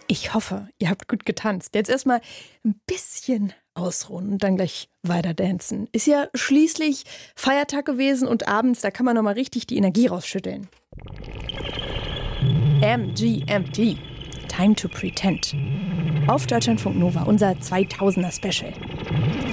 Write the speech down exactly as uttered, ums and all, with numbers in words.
Ich hoffe, ihr habt gut getanzt. Jetzt erstmal ein bisschen ausruhen und dann gleich weiter dancen. Ist ja schließlich Feiertag gewesen und abends, da kann man nochmal richtig die Energie rausschütteln. M G M T. Time to Pretend. Auf Deutschlandfunk Nova, unser zweitausender Special.